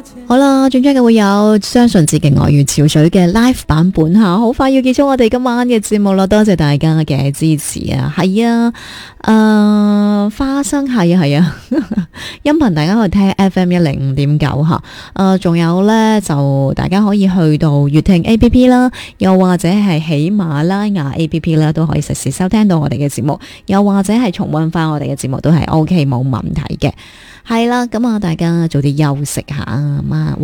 好啦，轉將嘅會有相信自己愛如潮水嘅 live 版本吓，好快要結束我哋今晚嘅節目啦，多謝大家嘅支持啊！係啊，花生係啊，音頻大家可以聽 FM 105.9吓，仲有呢，就大家可以去到粵聽 A P P 啦，又或者係喜馬拉雅 A P P 啦，都可以實時收聽到我哋嘅節目，又或者係重溫翻我哋嘅節目都係 OK 冇問題嘅。係啦，咁啊，大家早啲休息下啊。